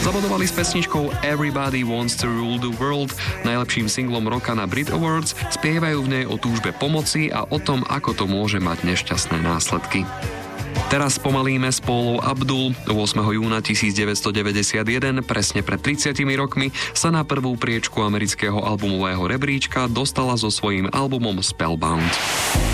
Zabodovali s pesničkou Everybody Wants to Rule the World, najlepším singlom roka na Brit Awards, spievajú v nej o túžbe pomoci a o tom, ako to môže mať nešťastné následky. Teraz spomalíme s Paulou Abdul. 8. júna 1991, presne pred 30 rokmi, sa na prvú priečku amerického albumového rebríčka dostala so svojím albumom Spellbound.